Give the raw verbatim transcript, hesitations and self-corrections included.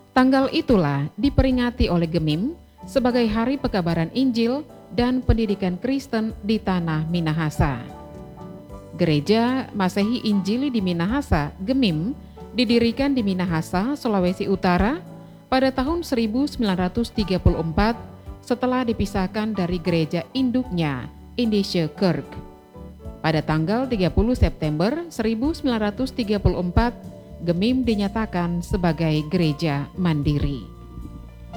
Tanggal itulah diperingati oleh Gemim sebagai Hari Pekabaran Injil dan Pendidikan Kristen di Tanah Minahasa. Gereja Masehi Injili di Minahasa, Gemim, didirikan di Minahasa, Sulawesi Utara pada tahun seribu sembilan ratus tiga puluh empat setelah dipisahkan dari gereja induknya, Indische Kerk. Pada tanggal tiga puluh September seribu sembilan ratus tiga puluh empat, Gemim dinyatakan sebagai gereja mandiri.